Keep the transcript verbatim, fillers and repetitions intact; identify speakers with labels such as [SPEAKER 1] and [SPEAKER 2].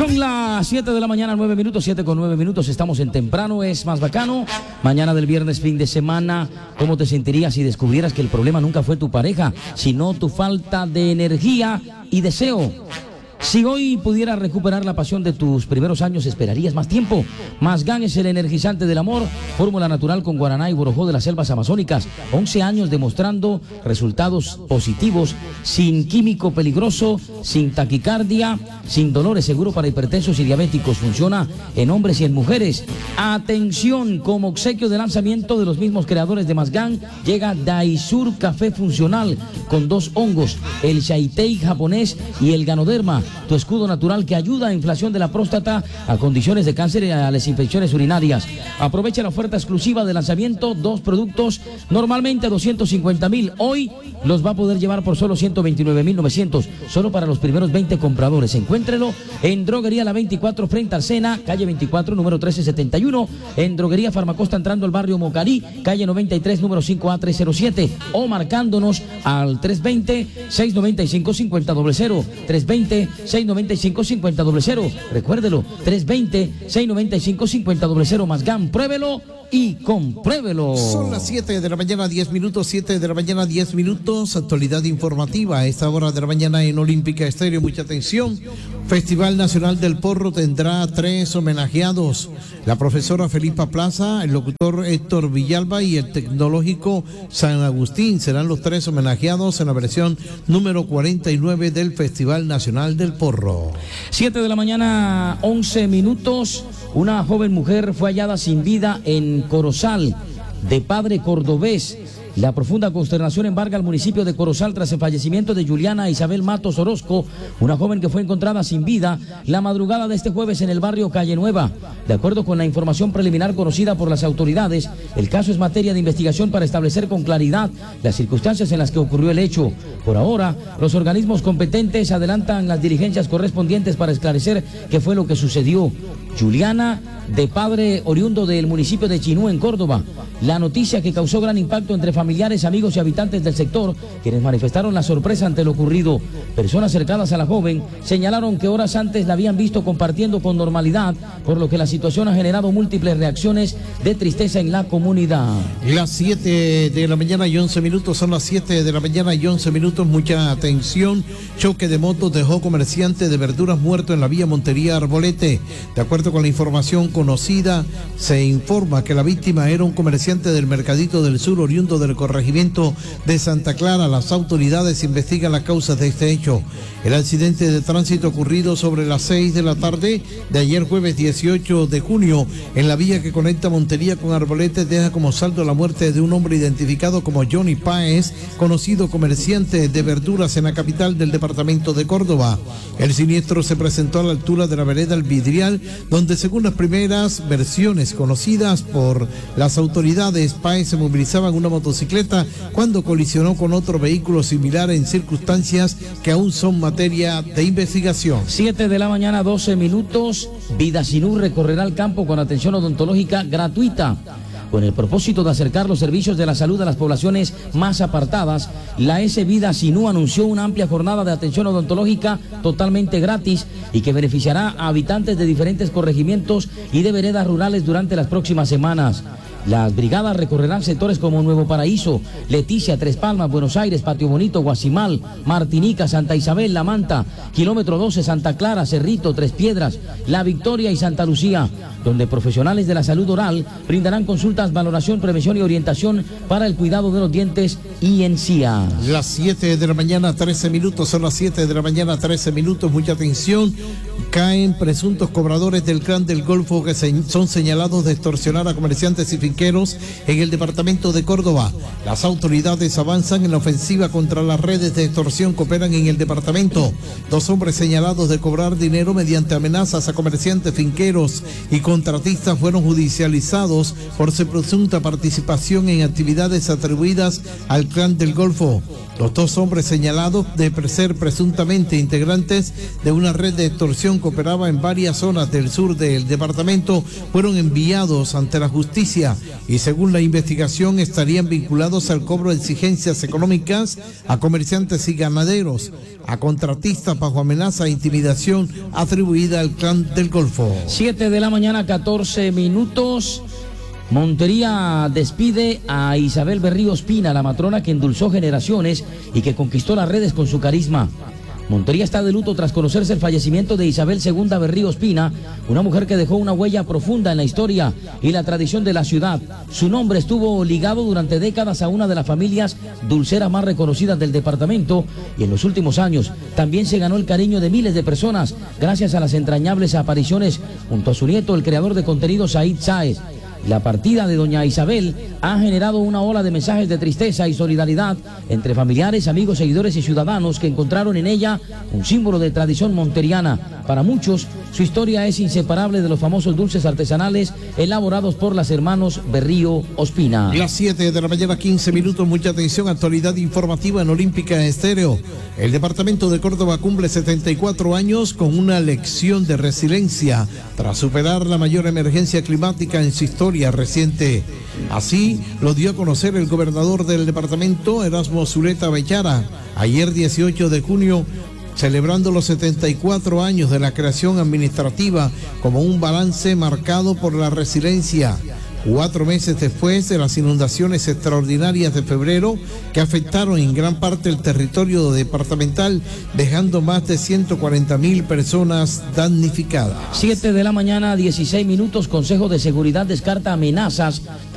[SPEAKER 1] Son las siete de la mañana, nueve minutos, siete con nueve minutos. Estamos en Temprano es Más Bacano. Mañana del viernes, fin de semana. ¿Cómo te sentirías si descubrieras que el problema nunca fue tu pareja, sino tu falta de energía y deseo? Si hoy pudieras recuperar la pasión de tus primeros años, ¿esperarías más tiempo? Mazgán es el energizante del amor, fórmula natural con guaraná y borojó de las selvas amazónicas. once años demostrando resultados positivos, sin químico peligroso, sin taquicardia, sin dolores, seguro para hipertensos y diabéticos. Funciona en hombres y en mujeres. Atención, como obsequio de lanzamiento de los mismos creadores de Mazgán, llega Daisur Café Funcional con dos hongos, el Shaitei japonés y el Ganoderma. Tu escudo natural que ayuda a inflación de la próstata, a condiciones de cáncer y a las infecciones urinarias. Aprovecha la oferta exclusiva de lanzamiento, dos productos, normalmente doscientos cincuenta mil. Hoy los va a poder llevar por solo ciento veintinueve mil novecientos, solo para los primeros veinte compradores. Encuéntrelo en Droguería La veinticuatro frente al Sena, calle veinticuatro, número trece setenta y uno. En Droguería Farmacosta entrando al barrio Mocarí, calle noventa y tres, número cinco A trescientos siete. O marcándonos al tres veinte, seiscientos noventa y cinco, cincuenta cero cero. tres veinte, seiscientos noventa y cinco, cincuenta cero cero. Recuérdelo, tres veinte, seiscientos noventa y cinco, cincuenta cero cero. Mazgán, pruébelo y compruébelo.
[SPEAKER 2] Son las siete de la mañana, diez minutos, siete de la mañana, diez minutos. Actualidad informativa a esta hora de la mañana en Olímpica Estéreo. Mucha atención. Festival Nacional del Porro tendrá tres homenajeados. La profesora Felipa Plaza, el locutor Héctor Villalba y el tecnológico San Agustín serán los tres homenajeados en la versión número cuarenta y nueve del Festival Nacional del Porro.
[SPEAKER 1] siete de la mañana, once minutos. Una joven mujer fue hallada sin vida en Corozal, de padre cordobés. La profunda consternación embarga al municipio de Corozal tras el fallecimiento de Juliana Isabel Matos Orozco, una joven que fue encontrada sin vida la madrugada de este jueves en el barrio Calle Nueva. De acuerdo con la información preliminar conocida por las autoridades, el caso es materia de investigación para establecer con claridad las circunstancias en las que ocurrió el hecho. Por ahora, los organismos competentes adelantan las diligencias correspondientes para esclarecer qué fue lo que sucedió. Juliana, de padre oriundo del municipio de Chinú, en Córdoba. La noticia que causó gran impacto entre familiares, amigos y habitantes del sector, quienes manifestaron la sorpresa ante lo ocurrido. Personas cercanas a la joven señalaron que horas antes la habían visto compartiendo con normalidad, por lo que la situación ha generado múltiples reacciones de tristeza en la comunidad.
[SPEAKER 2] Las siete de la mañana y once minutos, son las siete de la mañana y once minutos, mucha atención. Choque de motos dejó comerciante de verduras muerto en la vía Montería Arbolete. De acuerdo con la información conocida, se informa que la víctima era un comerciante del Mercadito del Sur, oriundo del corregimiento de Santa Clara. Las autoridades investigan las causas de este hecho. El accidente de tránsito ocurrido sobre las seis de la tarde de ayer jueves dieciocho de junio en la vía que conecta Montería con Arbolete deja como saldo la muerte de un hombre identificado como Johnny Páez, conocido comerciante de verduras en la capital del departamento de Córdoba. El siniestro se presentó a la altura de la vereda El Vidrial, donde según las primeras versiones conocidas por las autoridades, Páez se movilizaba en una motocicleta cuando colisionó con otro vehículo similar en circunstancias que aún son materia de investigación.
[SPEAKER 1] siete de la mañana, doce minutos. Vidasinú recorrerá el campo con atención odontológica gratuita. Con el propósito de acercar los servicios de la salud a las poblaciones más apartadas, la S Vidasinú anunció una amplia jornada de atención odontológica totalmente gratis y que beneficiará a habitantes de diferentes corregimientos y de veredas rurales durante las próximas semanas. Las brigadas recorrerán sectores como Nuevo Paraíso, Leticia, Tres Palmas, Buenos Aires, Patio Bonito, Guasimal, Martinica, Santa Isabel, La Manta, Kilómetro doce, Santa Clara, Cerrito, Tres Piedras, La Victoria y Santa Lucía, donde profesionales de la salud oral brindarán consultas, valoración, prevención y orientación para el cuidado de los dientes y encías.
[SPEAKER 2] Las siete de la mañana, trece minutos, son las siete de la mañana, trece minutos, mucha atención. Caen presuntos cobradores del Clan del Golfo que se, son señalados de extorsionar a comerciantes y finqueros en el departamento de Córdoba. Las autoridades avanzan en la ofensiva contra las redes de extorsión que operan en el departamento. Dos hombres señalados de cobrar dinero mediante amenazas a comerciantes, finqueros y contratistas fueron judicializados por su presunta participación en actividades atribuidas al Clan del Golfo. Los dos hombres señalados de ser presuntamente integrantes de una red de extorsión que operaba en varias zonas del sur del departamento fueron enviados ante la justicia y según la investigación estarían vinculados al cobro de exigencias económicas a comerciantes y ganaderos, a contratistas bajo amenaza e intimidación atribuida al clan del Golfo.
[SPEAKER 1] siete de la mañana, catorce minutos. Montería despide a Isabel Berrío Ospina, la matrona que endulzó generaciones y que conquistó las redes con su carisma. Montería está de luto tras conocerse el fallecimiento de Isabel Segunda Berrío Ospina, una mujer que dejó una huella profunda en la historia y la tradición de la ciudad. Su nombre estuvo ligado durante décadas a una de las familias dulceras más reconocidas del departamento y en los últimos años también se ganó el cariño de miles de personas gracias a las entrañables apariciones junto a su nieto, el creador de contenido Said Sáez. La partida de doña Isabel ha generado una ola de mensajes de tristeza y solidaridad entre familiares, amigos, seguidores y ciudadanos que encontraron en ella un símbolo de tradición monteriana. Para muchos, su historia es inseparable de los famosos dulces artesanales elaborados por las hermanos Berrío Ospina.
[SPEAKER 2] Las siete de la mañana, quince minutos, mucha atención, actualidad informativa en Olímpica Estéreo. El departamento de Córdoba cumple setenta y cuatro años con una lección de resiliencia tras superar la mayor emergencia climática en su historia reciente. Así lo dio a conocer el gobernador del departamento, Erasmo Zuleta Bechara, ayer dieciocho de junio, celebrando los setenta y cuatro años de la creación administrativa como un balance marcado por la resiliencia. Cuatro meses después de las inundaciones extraordinarias de febrero que afectaron en gran parte el territorio departamental, dejando más de ciento cuarenta mil personas damnificadas.
[SPEAKER 1] siete de la mañana, dieciséis minutos, Consejo de Seguridad descarta amenazas